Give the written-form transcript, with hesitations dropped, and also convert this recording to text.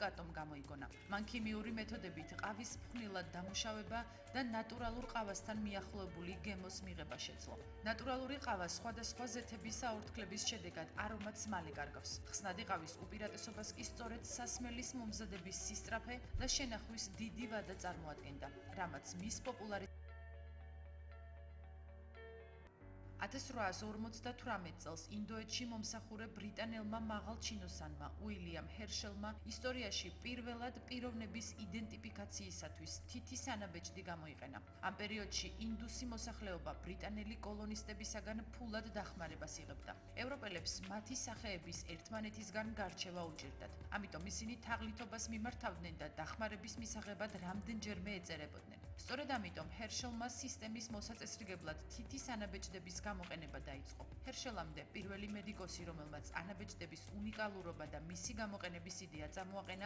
კატომ გამოიგონა. მან ქიმიური მეთოდებით ყავის ფხვნილად დამუშავება და ნატურალურ ყავასთან მიახლოებული გემოს მიღება შეძლო. ნატურალური ყავა სხვადასხვა ზეთების აორთქლების შედეგად არომატს მალე კარგავს. ხსნადი ყავის უპირატესობას კი სწორედ სასმელის მომზადების სისწრაფე და შენახვის დიდი ვადა წარმოადგენდა, რამაც მის პოპულარიზაციას 1858 წელს ინდოეთში მომსახურე ბრიტანელმა მაღალჩინოსანმა უილიამ ჰერშელმა ისტორიაში პირველად პიროვნების იდენტიფიკაციისათვის თითის ანაბეჭდი გამოიყენა. ამ პერიოდში ინდუსი მოსახლეობა ბრიტანელი კოლონისტებისაგან ფულად დახმარებას იღებდა. ევროპელებს მათი სახეების ერთმანეთისგან გარჩევა უჭირდათ. ამიტომ ისინი თაღლითობას მიმართავდნენ და დახმარების მისაღებად რამდენჯერმე ეწერებოდნენ. სწორედ ამიტომ ჰერშელმა სისტემის მოსაწესრიგებლად თითის ანაბეჭდების გამოყენება დაიწყო. ჰერშელამდე პირველი მედიკოსი, რომელმაც ანაბეჭდების უნიკალურობა და მისი გამოყენების იდეა წამოაყენა,